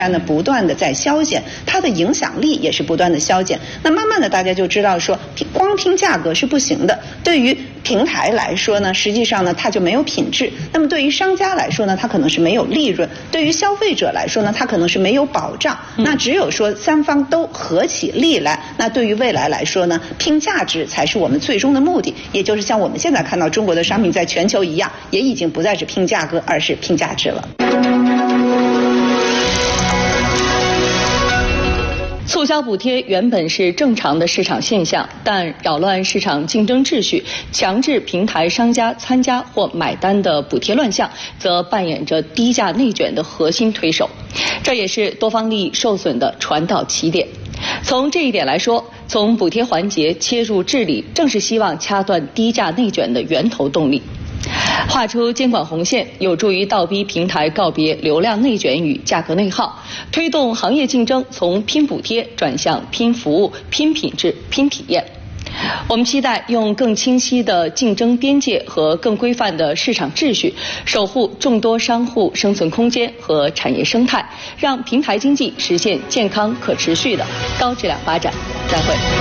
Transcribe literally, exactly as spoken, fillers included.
呢不断的在削减，它的影响力也是不断的削减。那慢慢的大家就知道说，光拼价格是不行的。对于平台来说呢，实际上呢它就没有品质。那么对于商家来说呢，它可能是没有利润；对于消费者来说呢，它可能是没有保障。那只有说三方都合起力来，那对于未来来说呢，拼价值才是我们最终的目的。也就是像我们现在看到中国的商品在全球一样，也已经不再是拼价格，而是拼价值了。 促销补贴原本是正常的市场现象，但扰乱市场竞争秩序、强制平台商家参加或买单的补贴乱象，则扮演着低价内卷的核心推手，这也是多方利益受损的传导起点。从这一点来说，从补贴环节切入治理，正是希望掐断低价内卷的源头动力。画出监管红线，有助于倒逼平台告别流量内卷与价格内耗，推动行业竞争从拼补贴转向拼服务、拼品质、拼体验。我们期待用更清晰的竞争边界和更规范的市场秩序，守护众多商户生存空间和产业生态，让平台经济实现健康可持续的高质量发展。再会。